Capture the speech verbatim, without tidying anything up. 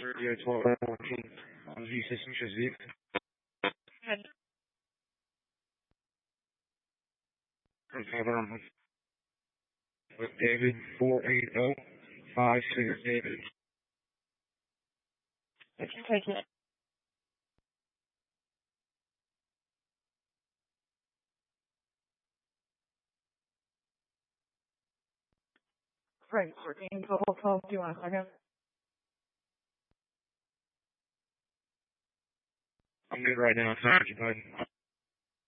thirty-eight twelve fourteen. On V system shows V. Head. Okay, um, with David four eight zero five six David. I can take it. Right, fourteen, total twelve. Do you want a second? I'm good right now. Sorry, bud.